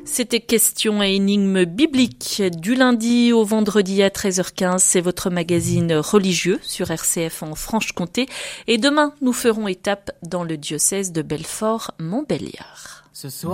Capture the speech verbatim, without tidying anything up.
C'était Questions et énigmes bibliques du lundi au vendredi à treize heures quinze. C'est votre magazine religieux sur R C F en Franche-Comté. Et demain, nous ferons étape dans le diocèse de Belfort-Montbéliard. Ce soir